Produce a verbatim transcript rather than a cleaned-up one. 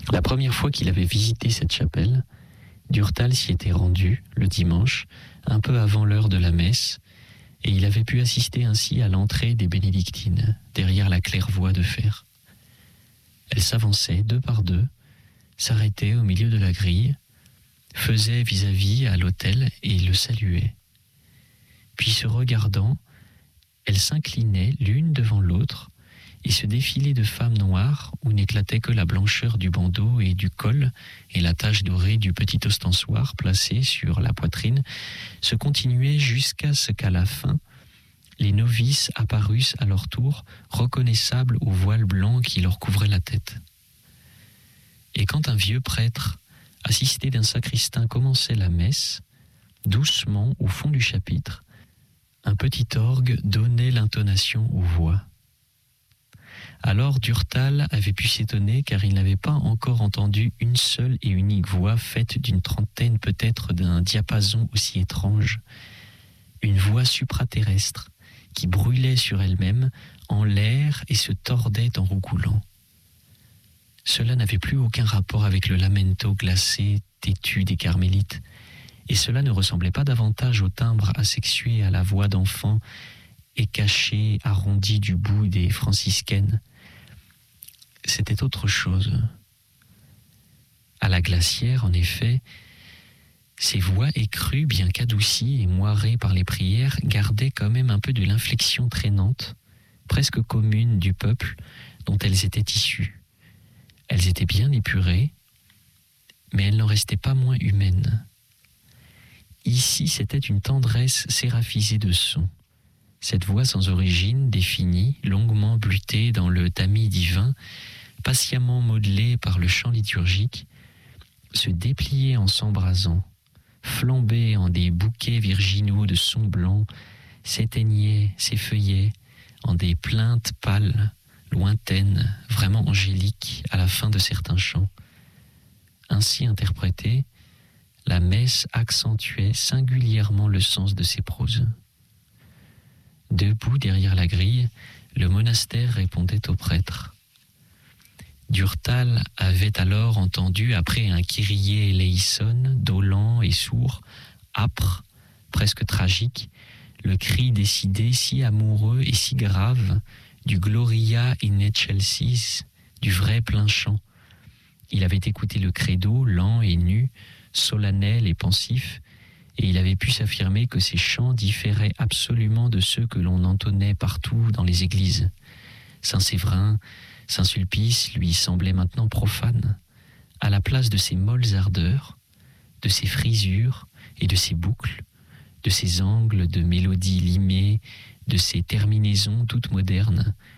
La première fois qu'il avait visité cette chapelle, Durtal s'y était rendu, le dimanche, un peu avant l'heure de la messe, et il avait pu assister ainsi à l'entrée des bénédictines, derrière la claire-voie de fer. Elles s'avançaient deux par deux, s'arrêtaient au milieu de la grille, faisaient vis-à-vis à l'autel et le saluaient. Puis se regardant, elles s'inclinaient l'une devant l'autre, et ce défilé de femmes noires, où n'éclatait que la blancheur du bandeau et du col et la tache dorée du petit ostensoir placé sur la poitrine, se continuait jusqu'à ce qu'à la fin, les novices apparussent à leur tour, reconnaissables au voile blanc qui leur couvrait la tête. Et quand un vieux prêtre, assisté d'un sacristain, commençait la messe, doucement au fond du chapitre, un petit orgue donnait l'intonation aux voix. Alors Durtal avait pu s'étonner car il n'avait pas encore entendu une seule et unique voix faite d'une trentaine peut-être d'un diapason aussi étrange. Une voix supraterrestre qui brûlait sur elle-même en l'air et se tordait en roucoulant. Cela n'avait plus aucun rapport avec le lamento glacé, têtu des carmélites, et cela ne ressemblait pas davantage au timbre asexué à la voix d'enfant et caché, arrondi du bout des franciscaines. C'était autre chose. À la glacière, en effet, ces voix écrues, bien qu'adoucies et moirées par les prières, gardaient quand même un peu de l'inflexion traînante, presque commune du peuple dont elles étaient issues. Elles étaient bien épurées, mais elles n'en restaient pas moins humaines. Ici, c'était une tendresse séraphisée de son. Cette voix sans origine, définie, longuement blutée dans le tamis divin, patiemment modelée par le chant liturgique, se dépliait en s'embrasant, flambait en des bouquets virginaux de sons blancs, s'éteignait, s'effeuillait en des plaintes pâles, lointaines, vraiment angéliques à la fin de certains chants. Ainsi interprétée, la messe accentuait singulièrement le sens de ces proses. Debout derrière la grille, le monastère répondait au prêtre. Durtal avait alors entendu, après un Kyrie eleison, dolent et sourd, âpre, presque tragique, le cri décidé, si amoureux et si grave, du Gloria in excelsis, du vrai plein chant. Il avait écouté le credo, lent et nu, solennel et pensif, et il avait pu s'affirmer que ces chants différaient absolument de ceux que l'on entonnait partout dans les églises. Saint-Séverin, Saint-Sulpice lui semblaient maintenant profanes, à la place de ces molles ardeurs, de ces frisures et de ces boucles, de ces angles de mélodies limées, de ces terminaisons toutes modernes,